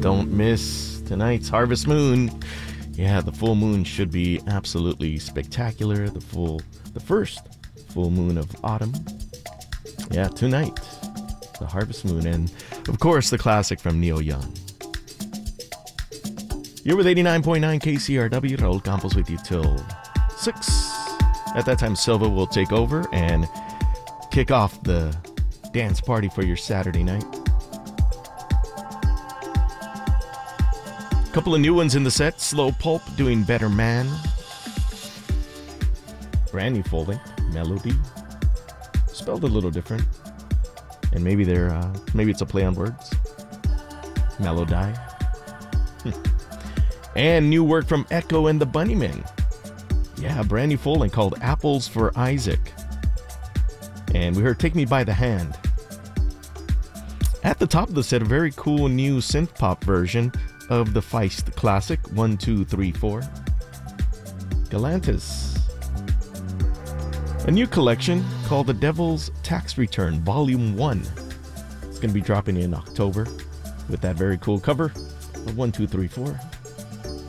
don't miss tonight's Harvest Moon. Yeah, the full moon should be absolutely spectacular. The first full moon of autumn. Yeah, tonight, the Harvest Moon, and of course the classic from Neil Young. You're with 89.9 KCRW. Raul Campos with you till 6. At that time, Silva will take over and kick off the dance party for your Saturday night. Couple of new ones in the set. Slow Pulp doing Better Man. Brand new full-length, Melody. Spelled a little different. And maybe it's a play on words. Melody. And new work from Echo and the Bunnymen. Yeah, a brand new full-length called Apples for Isaac. And we heard Take Me By the Hand. At the top of the set, a very cool new synth-pop version of the Feist classic 1, 2, 3, 4. Galantis. A new collection called The Devil's Tax Return Volume 1. It's going to be dropping in October with that very cool cover of 1, 2, 3, 4.